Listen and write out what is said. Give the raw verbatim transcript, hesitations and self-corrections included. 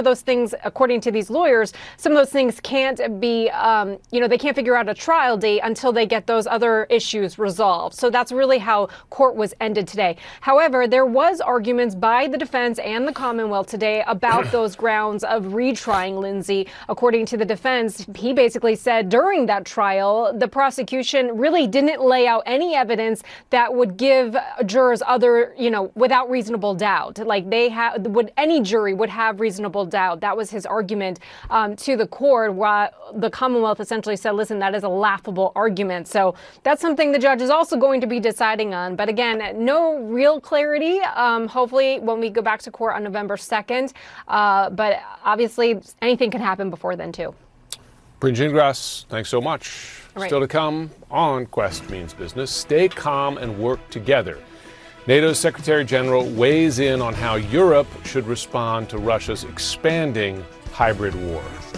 of those things, according to these lawyers, some of those things can't be, um, you know, they can't figure out a trial date until they get those other issues resolved. So that's really how court was ended today. However, there was arguments by the defense and the Commonwealth today about those grounds of retrying Lindsay. According to the defense, he basically said during that trial, the prosecution really didn't lay out any evidence that would give jurors other, you know, without reasonable doubt. Like they have, would any jury would have reasonable doubt. That was his argument um, to the court, while the Commonwealth essentially said, listen, that is a laughable argument. So that's something the judge is also going to be deciding on. But again, no real clarity. Um, hopefully when we go back to court on November second. Uh, but obviously anything can happen before then, too. Bryn Gingras, thanks so much. Right. Still to come on Quest Means Business. Stay calm and work together. NATO's Secretary General weighs in on how Europe should respond to Russia's expanding hybrid war.